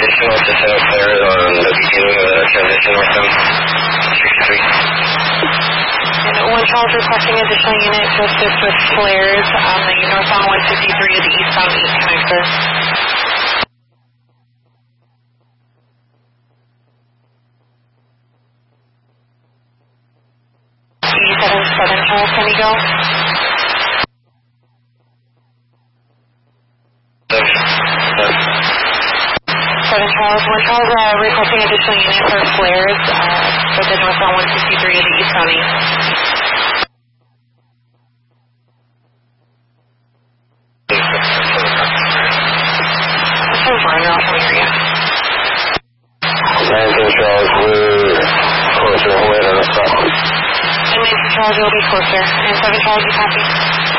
additional to set up flares on the beginning of the transition with them. 63. And 1 Charles requesting additional unit to assist with flares on the northbound 153 of the eastbound 8 connector. 7 Charles, can you go? 7 Charles, 1 Charles requesting additional unit for flares for the northbound 153 of the eastbound 8. This is Ryan off from area. 19 Charles, we're closer, we're at the south. And 19 Charles, you'll be closer. And 7 Charles, you copy?